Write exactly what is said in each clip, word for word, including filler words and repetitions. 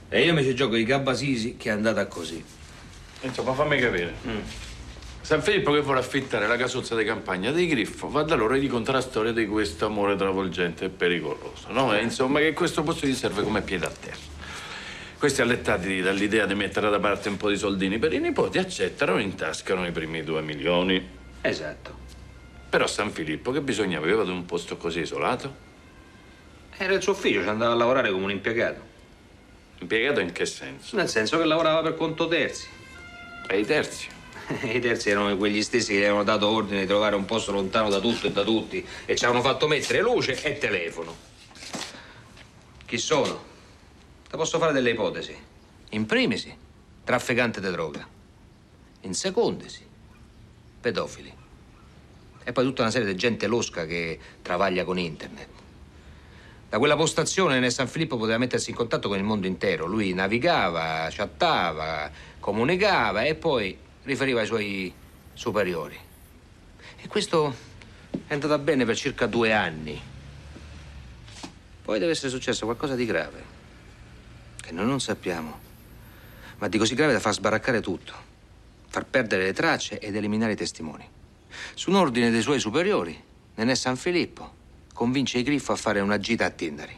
E io mi ci gioco i Gabbasisi che è andata così. Insomma, fammi capire. Mm. San Filippo che vuole affittare la casuzza di campagna dei Griffo va da loro e gli conta la storia di questo amore travolgente e pericoloso, no? E insomma che questo posto gli serve come piede a terra. Questi allettati dall'idea di mettere da parte un po' di soldini per i nipoti accettano e intascano i primi due milioni. Esatto. Però San Filippo che bisogno aveva di un posto così isolato? Era il suo ufficio, ci andava a lavorare come un impiegato. Impiegato in che senso? Nel senso che lavorava per conto terzi. E i terzi? I terzi erano quegli stessi che gli avevano dato ordine di trovare un posto lontano da tutto e da tutti e ci avevano fatto mettere luce e telefono. Chi sono? Ti posso fare delle ipotesi. In primisi, trafficante di droga. In secondisi, pedofili. E poi tutta una serie di gente losca che travaglia con internet. Da quella postazione nel San Filippo poteva mettersi in contatto con il mondo intero. Lui navigava, chattava, comunicava e poi riferiva ai suoi superiori. E questo è andato bene per circa due anni. Poi deve essere successo qualcosa di grave, che noi non sappiamo, ma di così grave da far sbaraccare tutto, far perdere le tracce ed eliminare i testimoni. Su un ordine dei suoi superiori, Nenè San Filippo convince i Griffo a fare una gita a Tindari.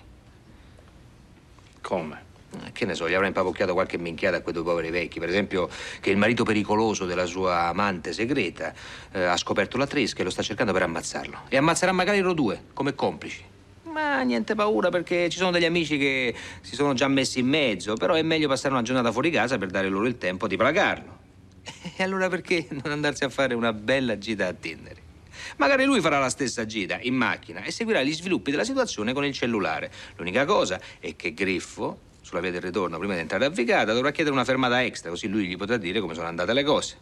Come? Che ne so, gli avrà impapocchiato qualche minchiata a quei due poveri vecchi. Per esempio, che il marito pericoloso della sua amante segreta eh, ha scoperto la tresca e lo sta cercando per ammazzarlo. E ammazzerà magari loro due, come complici. Ma niente paura, perché ci sono degli amici che si sono già messi in mezzo. Però è meglio passare una giornata fuori casa per dare loro il tempo di placarlo. E allora perché non andarsi a fare una bella gita a Tindari? Magari lui farà la stessa gita in macchina e seguirà gli sviluppi della situazione con il cellulare. L'unica cosa è che Griffo, sulla via del ritorno, prima di entrare a Vicata, dovrà chiedere una fermata extra, così lui gli potrà dire come sono andate le cose.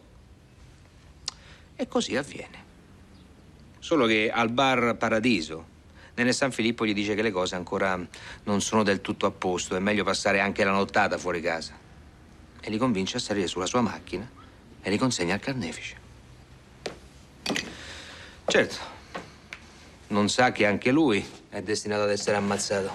E così avviene. Solo che al bar Paradiso, Nenè San Filippo gli dice che le cose ancora non sono del tutto a posto, è meglio passare anche la nottata fuori casa. E li convince a salire sulla sua macchina e li consegna al carnefice. Certo, non sa che anche lui è destinato ad essere ammazzato.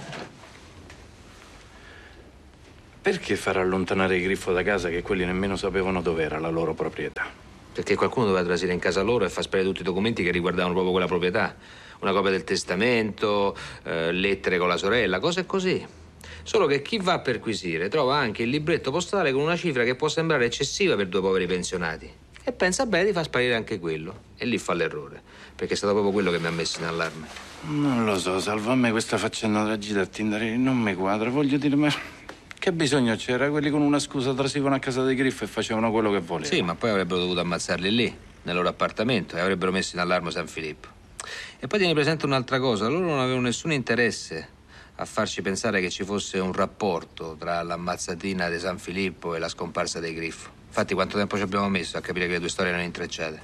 Perché far allontanare i Griffo da casa che quelli nemmeno sapevano dov'era la loro proprietà? Perché qualcuno doveva trasire in casa loro e far sparire tutti i documenti che riguardavano proprio quella proprietà. Una copia del testamento, eh, lettere con la sorella, cose così. Solo che chi va a perquisire trova anche il libretto postale con una cifra che può sembrare eccessiva per due poveri pensionati. E pensa bene di far sparire anche quello. E lì fa l'errore, perché è stato proprio quello che mi ha messo in allarme. Non lo so, Salvo, a me questa faccenda della gita a Tindari non mi quadra. Voglio dire, ma che bisogno c'era? Quelli con una scusa trasivano a casa dei Griffo e facevano quello che volevano. Sì, ma poi avrebbero dovuto ammazzarli lì, nel loro appartamento, e avrebbero messo in allarme San Filippo. E poi tieni presente un'altra cosa, loro non avevano nessun interesse a farci pensare che ci fosse un rapporto tra l'ammazzatina di San Filippo e la scomparsa dei Griffo. Infatti quanto tempo ci abbiamo messo a capire che le due storie erano intrecciate?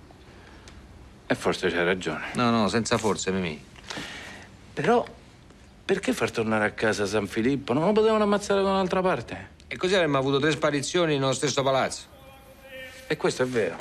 E forse c'hai ragione. No, no, senza forse, Mimì. Però, perché far tornare a casa San Filippo? Non lo potevano ammazzare da un'altra parte? E così avremmo avuto tre sparizioni nello stesso palazzo. E questo è vero.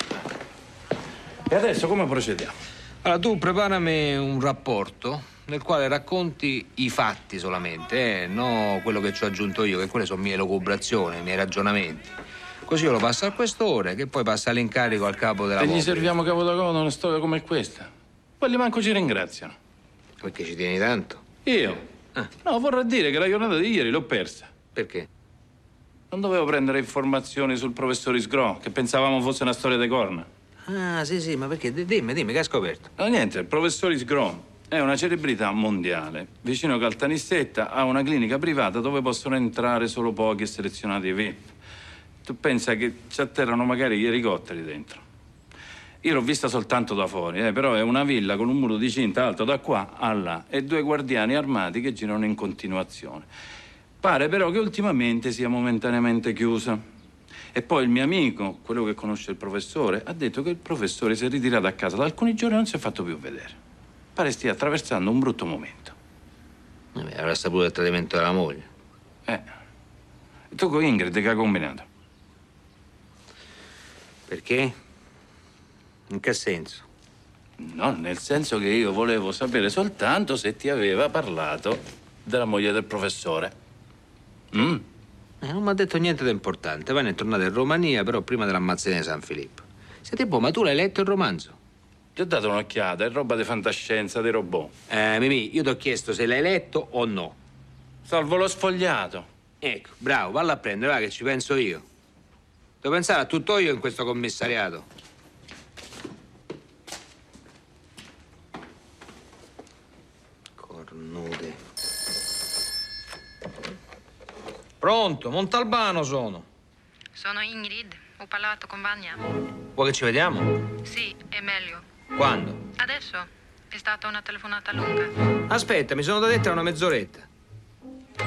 E adesso come procediamo? Allora, tu preparami un rapporto nel quale racconti i fatti solamente, eh? No quello che ci ho aggiunto io, che quelle sono mie elucubrazioni, i miei ragionamenti. Così io lo passo al questore, che poi passa l'incarico al capo della E gli Popoli. serviamo capo da coda una storia come questa? Quelli manco ci ringraziano. Perché ci tieni tanto? Io? Ah. No, vorrei dire che la giornata di ieri l'ho persa. Perché? Non dovevo prendere informazioni sul professor Isgro, che pensavamo fosse una storia di corna. Ah, sì, sì, ma perché? D- Dimmi, dimmi, che hai scoperto? No, niente, il professor Isgro è una celebrità mondiale. Vicino Caltanissetta ha una clinica privata dove possono entrare solo pochi e selezionati V I P. Tu pensa che ci atterrano magari gli elicotteri dentro. Io l'ho vista soltanto da fuori, eh, però è una villa con un muro di cinta alto da qua a là e due guardiani armati che girano in continuazione. Pare però che ultimamente sia momentaneamente chiusa. E poi il mio amico, quello che conosce il professore, ha detto che il professore si è ritirato a casa da alcuni giorni e non si è fatto più vedere. Pare stia attraversando un brutto momento. Eh, avrà saputo del tradimento della moglie. Eh. E tu con Ingrid che ha combinato? Perché? In che senso? No, nel senso che io volevo sapere soltanto se ti aveva parlato della moglie del professore. Mm. Eh, non mi ha detto niente di importante. Poi ne è tornato in Romania, però prima dell'ammazzone di San Filippo. Senti, boh, ma tu l'hai letto il romanzo? Ti ho dato un'occhiata, è roba di fantascienza, dei robot. Eh, Mimì, io ti ho chiesto se l'hai letto o no. Salvo lo sfogliato. Ecco, bravo, vallo a prendere, va che ci penso io. Devo pensare a tutto io in questo commissariato. Cornude. Pronto, Montalbano sono. Sono Ingrid, ho parlato con Vania. Vuoi che ci vediamo? Sì, è meglio. Quando? Adesso è stata una telefonata lunga. Aspetta, mi sono da detto una mezz'oretta.